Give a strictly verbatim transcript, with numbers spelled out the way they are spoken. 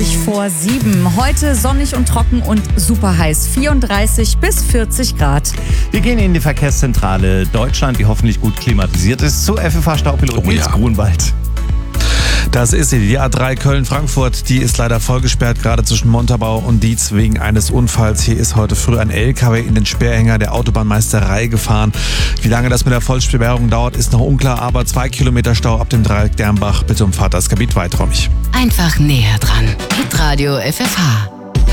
zwanzig vor sieben. Heute sonnig und trocken und super heiß. vierunddreißig bis vierzig Grad. Wir gehen in die Verkehrszentrale Deutschland, die hoffentlich gut klimatisiert ist, zu F F H-Staupilot Oh Nils ja. Grunwald. Das ist sie, die A drei Köln-Frankfurt. Die ist leider vollgesperrt, gerade zwischen Montabaur und Dietz wegen eines Unfalls. Hier ist heute früh ein L K W in den Sperrhänger der Autobahnmeisterei gefahren. Wie lange das mit der Vollsperrung dauert, ist noch unklar, aber zwei Kilometer Stau ab dem Dreieck Dernbach. Bitte umfahrt das Gebiet weiträumig. Einfach näher dran. Hitradio F F H.